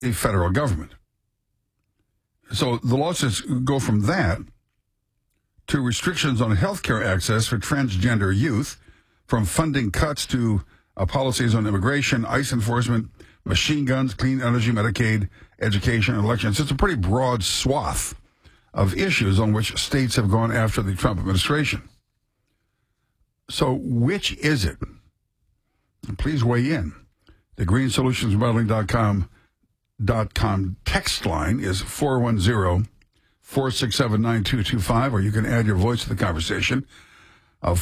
the federal government. So the lawsuits go from that to restrictions on healthcare access for transgender youth, from funding cuts to policies on immigration, ICE enforcement, machine guns, clean energy, Medicaid, education, and elections. It's a pretty broad swath of issues on which states have gone after the Trump administration. So which is it? Please weigh in. The greensolutionsmodeling.com text line is 410-467-9225, or you can add your voice to the conversation of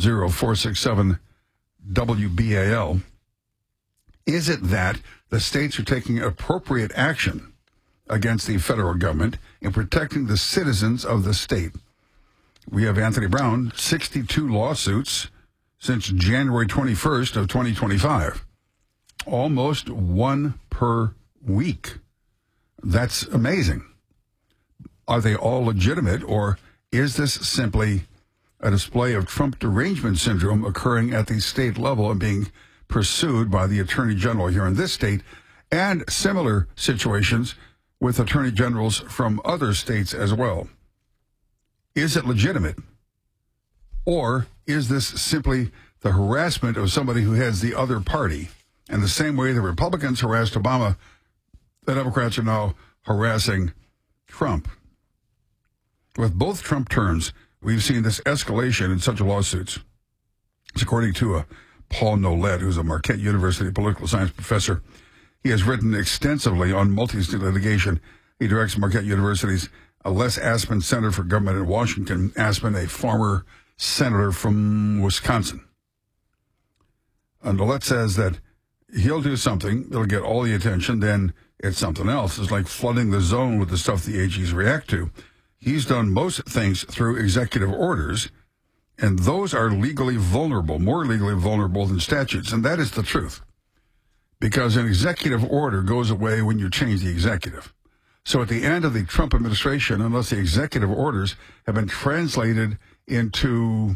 410-467-WBAL. Is it that the states are taking appropriate action against the federal government in protecting the citizens of the state? We have Anthony Brown, 62 lawsuits since January 21st of 2025. Almost one per week. That's amazing. Are they all legitimate, or is this simply a display of Trump derangement syndrome occurring at the state level and being pursued by the Attorney General here in this state, and similar situations with Attorney Generals from other states as well? Is it legitimate? Or is this simply the harassment of somebody who heads the other party? And the same way the Republicans harassed Obama, the Democrats are now harassing Trump. With both Trump terms, we've seen this escalation in such lawsuits. It's according to Paul Nolet, who's a Marquette University political science professor. He has written extensively on multi-state litigation. He directs Marquette University's Les Aspin Center for Government in Washington. Aspin, a former senator from Wisconsin. And Nolet says that he'll do something, it'll get all the attention, then it's something else. It's like flooding the zone with the stuff the AGs react to. He's done most things through executive orders, and those are legally vulnerable, more legally vulnerable than statutes, and that is the truth. Because an executive order goes away when you change the executive. So at the end of the Trump administration, unless the executive orders have been translated into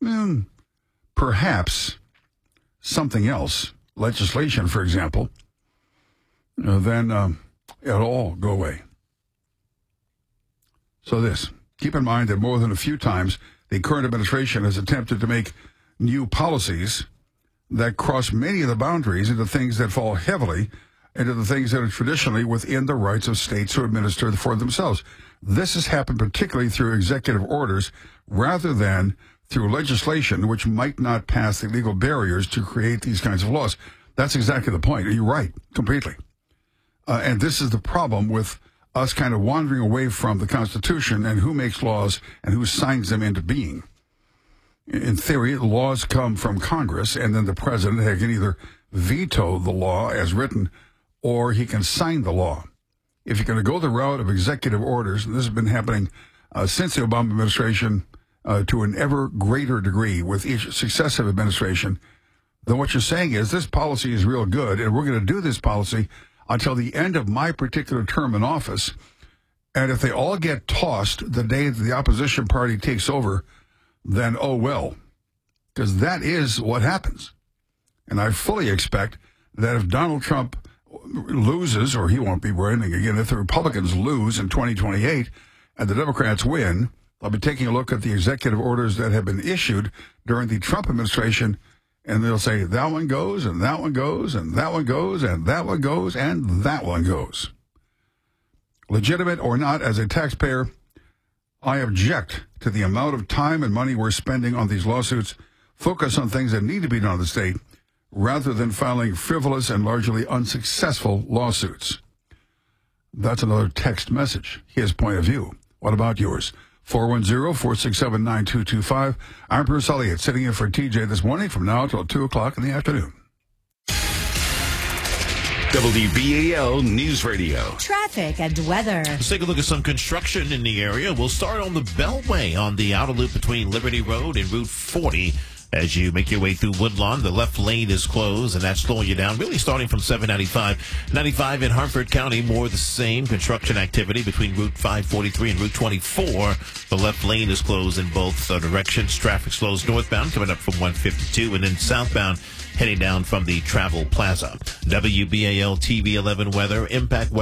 perhaps something else, legislation, for example, then it'll all go away. So keep in mind that more than a few times, the current administration has attempted to make new policies that cross many of the boundaries into things that fall heavily into the things that are traditionally within the rights of states to administer for themselves. This has happened particularly through executive orders rather than through legislation, which might not pass the legal barriers to create these kinds of laws. That's exactly the point. You're right, completely. And this is the problem with us kind of wandering away from the Constitution and who makes laws and who signs them into being. In theory, laws come from Congress, and then the president can either veto the law as written, or he can sign the law. If you're going to go the route of executive orders, and this has been happening since the Obama administration to an ever greater degree with each successive administration, then what you're saying is this policy is real good, and we're going to do this policy until the end of my particular term in office. And if they all get tossed the day that the opposition party takes over, then oh well, because that is what happens. And I fully expect that if Donald Trump loses, or he won't be running again, if the Republicans lose in 2028 and the Democrats win, I'll be taking a look at the executive orders that have been issued during the Trump administration, and they'll say that one goes, and that one goes, and that one goes, and that one goes, and that one goes. Legitimate or not, as a taxpayer, I object to the amount of time and money we're spending on these lawsuits. Focus on things that need to be done in the state, rather than filing frivolous and largely unsuccessful lawsuits. That's another text message, his point of view. What about yours? 410-467-9225. I'm Bruce Elliott, sitting in for TJ this morning from now till 2 o'clock in the afternoon. WBAL News Radio. Traffic and weather. Let's take a look at some construction in the area. We'll start on the Beltway on the outer loop between Liberty Road and Route 40. As you make your way through Woodlawn, the left lane is closed, and that's slowing you down, really starting from 795. 95 in Harford County, more the same. Construction activity between Route 543 and Route 24. The left lane is closed in both directions. Traffic slows northbound coming up from 152, and then southbound heading down from the Travel Plaza. WBAL TV 11 weather. Impact